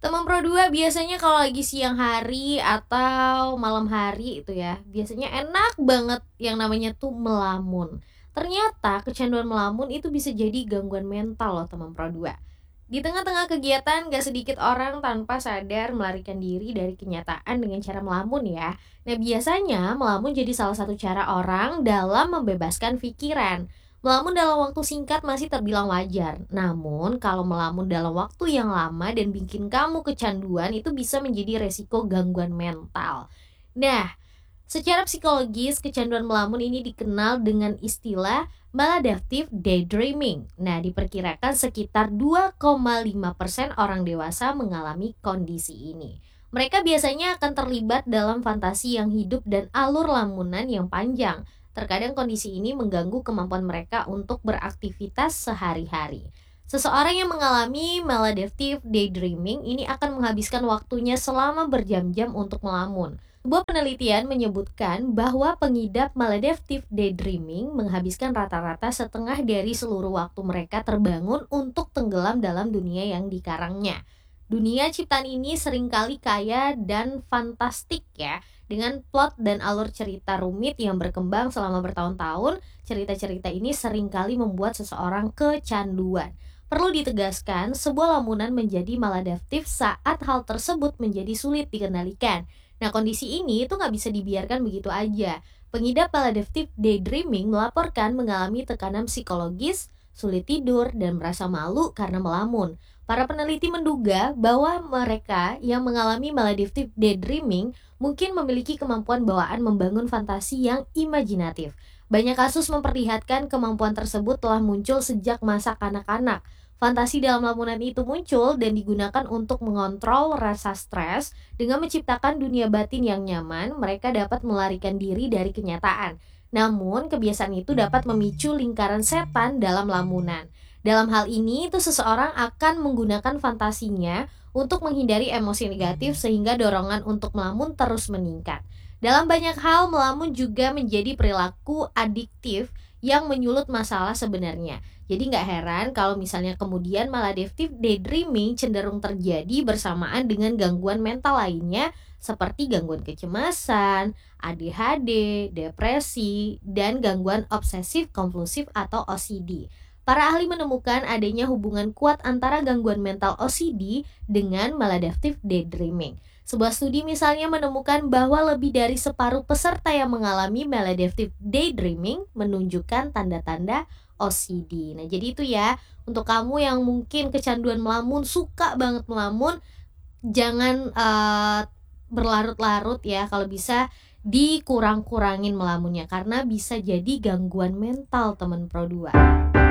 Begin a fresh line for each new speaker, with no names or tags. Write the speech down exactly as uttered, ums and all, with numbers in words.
Teman Pro dua biasanya kalau lagi siang hari atau malam hari itu ya, biasanya enak banget yang namanya tuh melamun. Ternyata kecanduan melamun itu bisa jadi gangguan mental loh teman Pro dua. Di tengah-tengah kegiatan gak sedikit orang tanpa sadar melarikan diri dari kenyataan dengan cara melamun ya. Nah biasanya melamun jadi salah satu cara orang dalam membebaskan pikiran. Melamun dalam waktu singkat masih terbilang wajar. Namun, kalau melamun dalam waktu yang lama dan bikin kamu kecanduan itu bisa menjadi resiko gangguan mental. Nah, secara psikologis, kecanduan melamun ini dikenal dengan istilah maladaptive daydreaming. Nah, diperkirakan sekitar dua koma lima persen orang dewasa mengalami kondisi ini. Mereka biasanya akan terlibat dalam fantasi yang hidup dan alur lamunan yang panjang. Terkadang kondisi ini mengganggu kemampuan mereka untuk beraktivitas sehari-hari. Seseorang yang mengalami maladaptive daydreaming ini akan menghabiskan waktunya selama berjam-jam untuk melamun. Sebuah penelitian menyebutkan bahwa pengidap maladaptive daydreaming menghabiskan rata-rata setengah dari seluruh waktu mereka terbangun untuk tenggelam dalam dunia yang dikarangnya. Dunia ciptaan ini seringkali kaya dan fantastik ya, dengan plot dan alur cerita rumit yang berkembang selama bertahun-tahun. Cerita-cerita ini seringkali membuat seseorang kecanduan. Perlu ditegaskan, sebuah lamunan menjadi maladaptif saat hal tersebut menjadi sulit dikendalikan. Nah, kondisi ini itu nggak bisa dibiarkan begitu aja. Pengidap maladaptive daydreaming melaporkan mengalami tekanan psikologis, sulit tidur, dan merasa malu karena melamun. Para peneliti menduga bahwa mereka yang mengalami maladaptive daydreaming mungkin memiliki kemampuan bawaan membangun fantasi yang imajinatif. Banyak kasus memperlihatkan kemampuan tersebut telah muncul sejak masa kanak-kanak. Fantasi dalam lamunan itu muncul dan digunakan untuk mengontrol rasa stres. Dengan menciptakan dunia batin yang nyaman, mereka dapat melarikan diri dari kenyataan. Namun, kebiasaan itu dapat memicu lingkaran setan dalam lamunan. Dalam hal ini, itu seseorang akan menggunakan fantasinya untuk menghindari emosi negatif sehingga dorongan untuk melamun terus meningkat. Dalam banyak hal, melamun juga menjadi perilaku adiktif yang menyulut masalah sebenarnya. Jadi nggak heran kalau misalnya kemudian maladaptive daydreaming cenderung terjadi bersamaan dengan gangguan mental lainnya seperti gangguan kecemasan, A D H D, depresi, dan gangguan obsesif kompulsif atau O C D. Para ahli menemukan adanya hubungan kuat antara gangguan mental O C D dengan maladaptive daydreaming. Sebuah studi misalnya menemukan bahwa lebih dari separuh peserta yang mengalami maladaptive daydreaming menunjukkan tanda-tanda O C D. Nah, jadi itu ya, untuk kamu yang mungkin kecanduan melamun, suka banget melamun, jangan uh, berlarut-larut ya. Kalau bisa dikurang-kurangin melamunnya karena bisa jadi gangguan mental teman Pro dua.